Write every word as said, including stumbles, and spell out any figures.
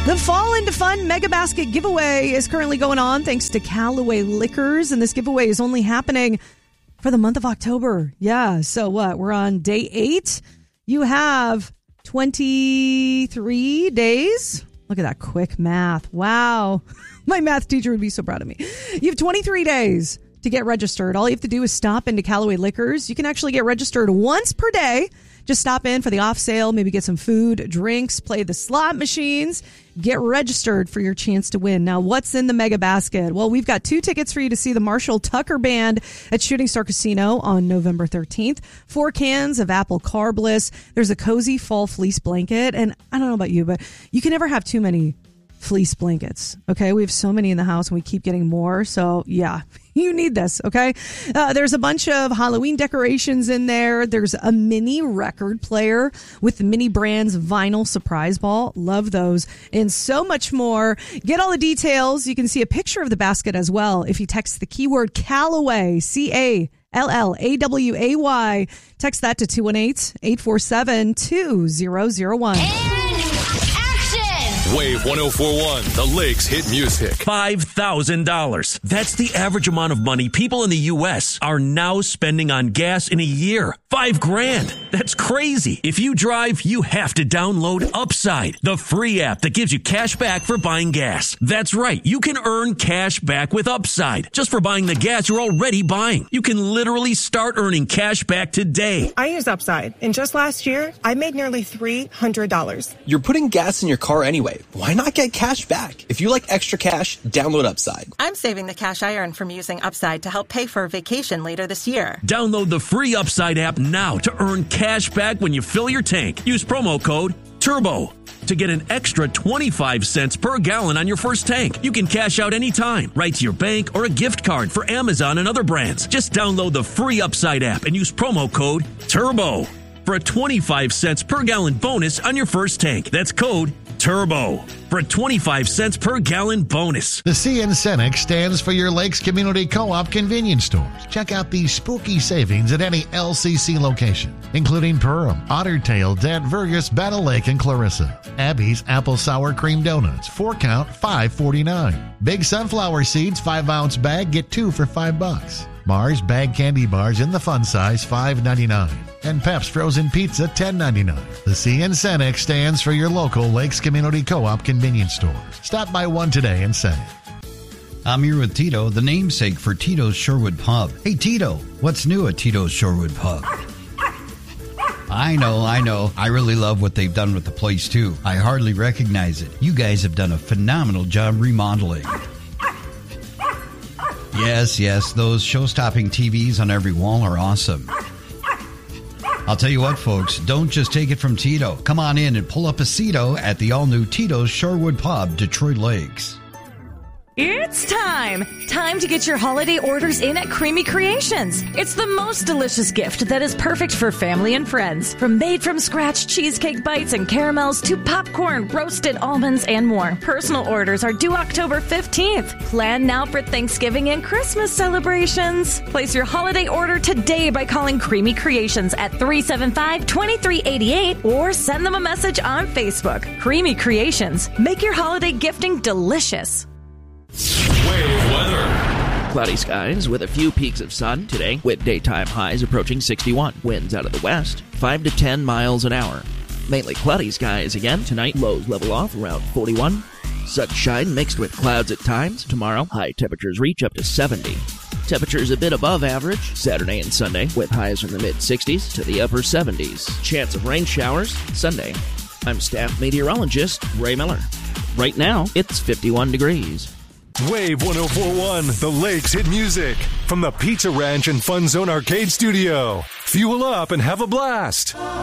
The Fall into Fun Mega Basket giveaway is currently going on thanks to Callaway Liquors, and this giveaway is only happening for the month of October. Yeah, so what? We're on day eight. You have twenty-three days. Look at that quick math. Wow. My math teacher would be so proud of me. You have twenty-three days to get registered. All you have to do is stop into Callaway Liquors. You can actually get registered once per day. Just stop in for the off sale, maybe get some food, drinks, play the slot machines, get registered for your chance to win. Now, what's in the Mega Basket? Well, we've got two tickets for you to see the Marshall Tucker Band at Shooting Star Casino on November thirteenth, four cans of Apple Car Bliss. There's a cozy fall fleece blanket. And I don't know about you, but you can never have too many fleece blankets. Okay. We have so many in the house and we keep getting more. So yeah, you need this. Okay. Uh, there's a bunch of Halloween decorations in there. There's a mini record player with the Mini Brands vinyl surprise ball. Love those. And so much more. Get all the details. You can see a picture of the basket as well if you text the keyword Callaway, C A L L A W A Y. Text that to two one eight, eight four seven, two zero zero one. Wave one oh four point one, the Lakes hit music. five thousand dollars. That's the average amount of money people in the U S are now spending on gas in a year. Five grand. That's crazy. If you drive, you have to download Upside, the free app that gives you cash back for buying gas. That's right. You can earn cash back with Upside just for buying the gas you're already buying. You can literally start earning cash back today. I use Upside, and just last year, I made nearly three hundred dollars. You're putting gas in your car anyway. Why not get cash back? If you like extra cash, download Upside. I'm saving the cash I earn from using Upside to help pay for a vacation later this year. Download the free Upside app now to earn cash back when you fill your tank. Use promo code TURBO to get an extra twenty-five cents per gallon on your first tank. You can cash out anytime, right to your bank or a gift card for Amazon and other brands. Just download the free Upside app and use promo code TURBO for a twenty-five cents per gallon bonus on your first tank. That's code TURBO for a twenty-five cents per gallon bonus. The C N Cenex stands for your Lakes Community Co-op convenience stores. Check out these spooky savings at any L C C location, including Perham, Otter Tail, Dent, Vergus, Battle Lake, and Clarissa. Abby's Apple Sour Cream Donuts, four count, five forty-nine. Big Sunflower Seeds, five ounce bag, get two for five bucks. Mars bag candy bars in the fun size, five ninety-nine. And Pep's Frozen Pizza, ten ninety-nine. The C N Cenex stands for your local Lakes Community Co-op convenience store. Stop by one today and save. I'm here with Tito, the namesake for Tito's Shorewood Pub. Hey, Tito, what's new at Tito's Shorewood Pub? I know, I know. I really love what they've done with the place, too. I hardly recognize it. You guys have done a phenomenal job remodeling. Yes, yes, those show-stopping T Vs on every wall are awesome. I'll tell you what, folks, don't just take it from Tito. Come on in and pull up a seato at the all-new Tito's Shorewood Pub, Detroit Lakes. It's time! Time to get your holiday orders in at Creamy Creations. It's the most delicious gift that is perfect for family and friends. From made-from-scratch cheesecake bites and caramels to popcorn, roasted almonds, and more. Personal orders are due October fifteenth. Plan now for Thanksgiving and Christmas celebrations. Place your holiday order today by calling Creamy Creations at three seven five, two three eight eight or send them a message on Facebook. Creamy Creations. Make your holiday gifting delicious. Wave weather. Cloudy skies with a few peaks of sun today, with daytime highs approaching sixty-one. Winds out of the west, five to ten miles an hour. Mainly cloudy skies again tonight. Lows level off around forty-one. Sunshine mixed with clouds at times. Tomorrow, high temperatures reach up to seventy. Temperatures a bit above average Saturday and Sunday, with highs from the mid-sixties to the upper seventies. Chance of rain showers Sunday. I'm staff meteorologist Ray Miller. Right now, it's fifty-one degrees. Wave one oh four point one, the Lakes hit music. From the Pizza Ranch and Fun Zone Arcade Studio. Fuel up and have a blast.